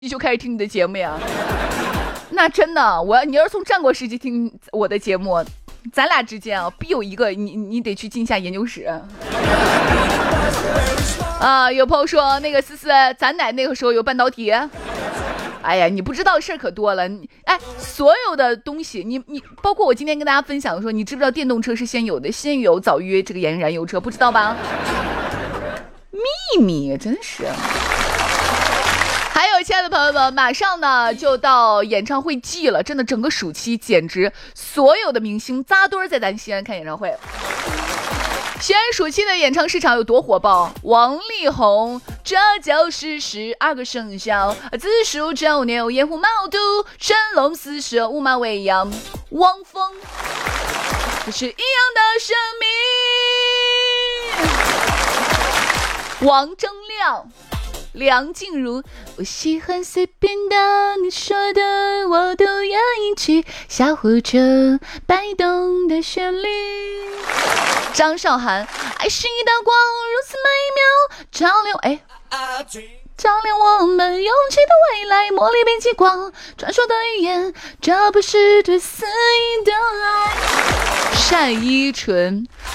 就开始听你的节目呀？那真的，你要是从战国时期听我的节目，咱俩之间啊，必有一个你得去进下研究室。啊，有朋友说那个思思，咱奶那个时候有半导体。哎呀，你不知道的事儿可多了。所有的东西，你包括我今天跟大家分享的说，你知不知道电动车是先有的，先有早于这个燃油车，不知道吧？秘密，真是。还有亲爱的朋友们，马上呢就到演唱会季了，真的整个暑期简直所有的明星扎堆在咱西安看演唱会。西安暑期的演唱市场有多火爆？王力宏，这就是12个生肖，子鼠丑牛寅虎卯兔，辰龙巳蛇午马未羊，汪峰，这是一样的生命。王铮亮，梁静茹，我喜欢随便的，你说的我都愿意去，小火车摆动的旋律。张韶涵，爱是一道光，如此美妙，照亮我们勇气的未来，魔力被激光，传说的语言，这不是对肆意的爱。单依纯，